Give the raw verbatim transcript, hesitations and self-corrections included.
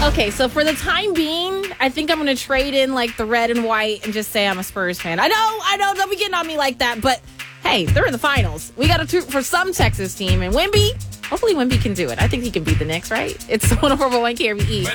Okay, so for the time being, I think I'm going to trade in like the red and white and just say I'm a Spurs fan. I know, I know, don't be getting on me like that, but hey, they're in the finals. We got to root for some Texas team, and Wemby, hopefully Wemby can do it. I think he can beat the Knicks, right? It's one oh four point one K R V E.